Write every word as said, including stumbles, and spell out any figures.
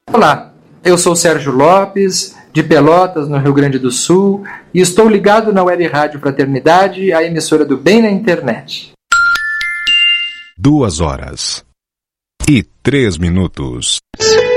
Olá, eu sou Sérgio Lopes, de Pelotas, no Rio Grande do Sul, e estou ligado na Web Rádio Fraternidade, a emissora do bem na internet. Duas horas e três minutos.